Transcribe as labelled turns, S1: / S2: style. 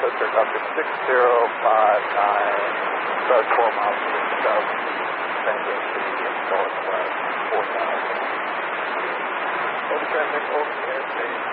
S1: Coaster Doctor 6059, about 12 miles to the south, San Diego City, northwest, 4,000. Over transmit, over the airspace.